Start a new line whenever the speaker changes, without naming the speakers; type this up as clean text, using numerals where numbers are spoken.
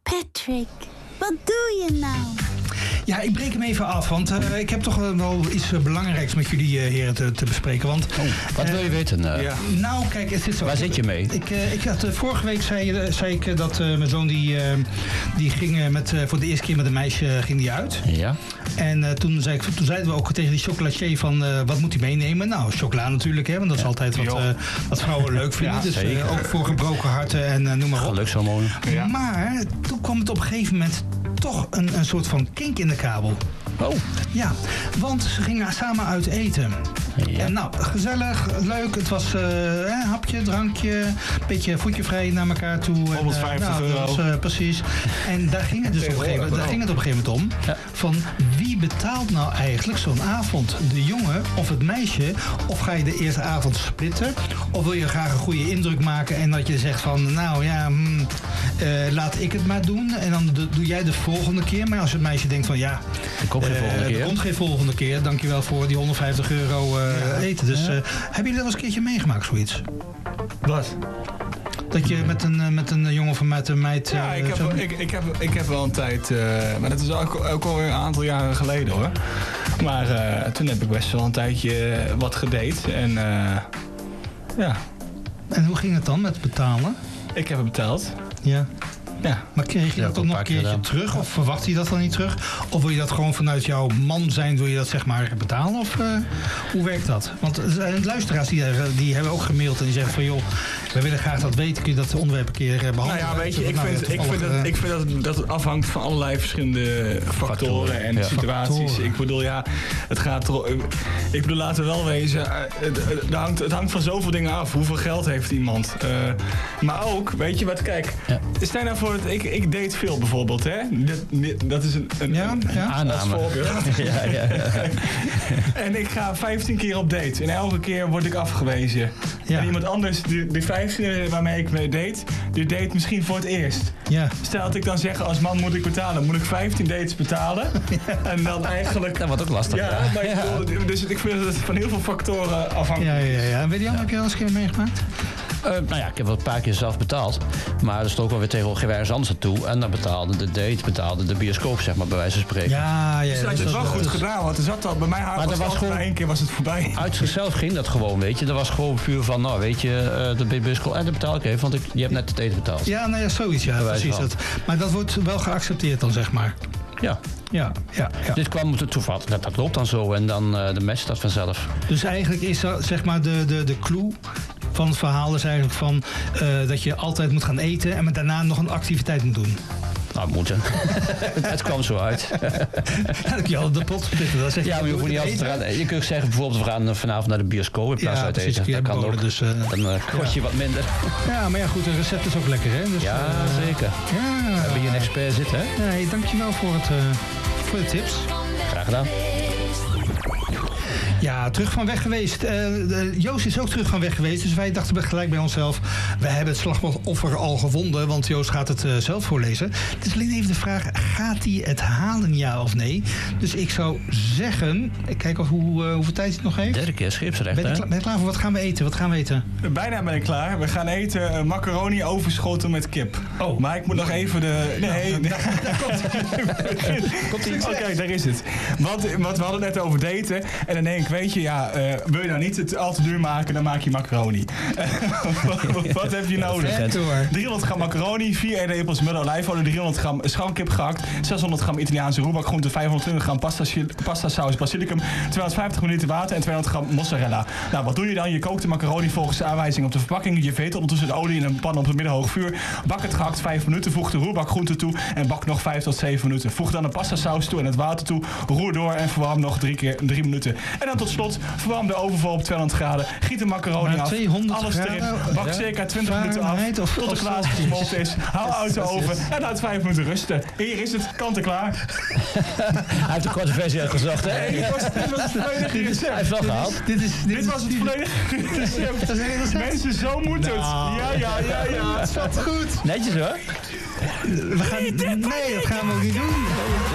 Patrick, wat doe je nou?
Ja, ik breek hem even af, want ik heb toch wel iets belangrijks met jullie heren te bespreken. Want,
wat wil je weten?
Nou, kijk, het zit zo.
Waar zit je mee?
Ik had vorige week zei ik dat mijn zoon die ging voor de eerste keer met een meisje ging die uit.
Ja.
En toen zeiden we ook tegen die chocolatier van wat moet hij meenemen? Nou, chocola natuurlijk, hè, want dat is altijd wat vrouwen leuk vinden.
Ja,
dus
zeker.
ook voor gebroken harten en noem maar op.
Gelukshormonen.
Ja. Maar toen kwam het op een gegeven moment toch een soort van kink in de kabel.
Oh.
Ja, want ze gingen samen uit eten.
Ja.
En nou, gezellig, leuk. Het was hapje, drankje, een beetje voetjevrij naar elkaar toe.
150 euro.
Dat was, precies. En daar ging het dus op een gegeven moment om. Ja. Van wie betaalt nou eigenlijk zo'n avond? De jongen of het meisje? Of ga je de eerste avond splitten? Of wil je graag een goede indruk maken en dat je zegt van nou ja, laat ik het maar doen. En dan doe jij de volgende keer. Maar als het meisje denkt van ja, er komt geen volgende keer. Dankjewel voor die 150 euro eten. Dus heb je dat eens een keertje meegemaakt, zoiets?
Wat?
Dat je met een jongen of met een meid...
Ja, ik heb wel een tijd... maar dat is ook alweer een aantal jaren geleden, hoor. Maar toen heb ik best wel een tijdje wat gedate. En ja.
En hoe ging het dan met betalen?
Ik heb het betaald.
Ja.
Ja.
Maar kreeg je dat ook nog een keertje terug? Of verwacht je dat dan niet terug? Of wil je dat gewoon vanuit jouw man zijn, wil je dat zeg maar betalen? Of hoe werkt dat? Want de luisteraars die hebben ook gemaild en die zeggen van joh, we willen graag dat weten. Kun je dat onderwerp een keer behandelen?
Nou ja, weet je, ik vind dat het afhangt van allerlei verschillende factoren en situaties. Factoren. Ik bedoel, ja, het gaat er... Ik bedoel, laten we wel wezen, het hangt van zoveel dingen af. Hoeveel geld heeft iemand? Maar ook, weet je wat, kijk, stel nou voor ik date veel bijvoorbeeld, hè? Dat is een
aanname.
Voorbeeld.
Ja.
En ik ga 15 keer op date. En elke keer word ik afgewezen. Ja. En iemand anders, die 15 waarmee ik mee date, die date misschien voor het eerst.
Ja.
Stel dat ik dan zeg, als man moet ik betalen. Moet ik 15 dates betalen? Ja. En dan eigenlijk...
Dat wordt ook lastig.
Ja, maar dus ik vind dat het van heel veel factoren afhankelijk is.
Ja. En weet je heb je al eens een keer meegemaakt?
Nou ja, ik heb wel een paar keer zelf betaald. Maar er stond ook wel weer tegen ergens anders naartoe. En dan betaalde de date, betaalde de bioscoop, zeg maar, bij wijze van spreken.
Ja.
Dus dat is wel goed gedaan, want er zat al bij mij gewoon één keer was het voorbij.
Uit zichzelf ging dat gewoon, weet je. Dat was gewoon puur van, nou weet je, de bioscoop, en dat betaal ik even, want je hebt net het eten betaald.
Ja, nou ja, zoiets, ja, precies. Maar dat wordt wel geaccepteerd dan, zeg maar.
Ja. Ja. Dit kwam toevallig, dat loopt dan zo en dan de match dat vanzelf.
Dus eigenlijk is dat, zeg maar, de clue van het verhaal is eigenlijk van dat je altijd moet gaan eten en daarna nog een activiteit moet doen.
Nou, moeten. Het kwam zo uit.
Ja, dat je al de pot splitten. Dat zeg je,
maar je hoeft niet altijd te gaan. Je kunt zeggen bijvoorbeeld, we gaan vanavond naar de bioscoop in plaats uit eten. Dat kan ook. Dus, dan kost je wat minder.
Ja, maar ja, goed, een recept is ook lekker, hè? Dus,
ja, zeker.
Ja.
We hebben hier een expert zitten, hè?
Nee, dankjewel voor de tips.
Graag gedaan.
Ja, terug van weg geweest. Joost is ook terug van weg geweest. Dus wij dachten gelijk bij onszelf, we hebben het slachtoffer al gevonden. Want Joost gaat het zelf voorlezen. Het is alleen even de vraag, gaat hij het halen, ja of nee? Dus ik zou zeggen, ik kijk hoeveel tijd hij nog heeft.
Derde keer scheepsrecht, hè?
Ben je klaar voor? Wat gaan we eten?
Bijna ben ik klaar. We gaan eten macaroni overschoten met kip. Oh. Maar ik moet nog even de... Nee. Komt Oké, daar is het. Want we hadden het net over daten. En dan denk ik, weet je, wil je nou niet het al te duur maken, dan maak je macaroni. Wat heb je nodig? 300 gram macaroni, 4 eetlepels middelolijfolie, 300 gram schalkip gehakt, 600 gram Italiaanse roerbakgroente, 520 gram pasta saus basilicum, 250 ml water en 200 gram mozzarella. Nou, wat doe je dan? Je kookt de macaroni volgens de aanwijzing op de verpakking. Je veet ondertussen de olie in een pan op een middelhoog vuur. Bak het gehakt 5 minuten, voeg de roerbakgroente toe en bak nog 5 tot 7 minuten. Voeg dan de pasta saus toe en het water toe. Roer door en verwarm nog 3 minuten. En dan tot slot, verwarm de oven vol op 200 graden. Giet de macaroni af. Alles erin. Bak circa 20 minuten af. Tot de klaar gesmolten is. Haal uit de oven en laat 5 minuten rusten. Hier is het. Kant en klaar.
Hij heeft de korte versie uitgezocht, hè?
Nee, dit was het volledige recept.
Hij heeft wel gehaald.
Dit was het volledige recept. Mensen, zo moet het. Ja. Het zat goed.
Netjes hoor.
Nee, dat gaan we ook niet doen.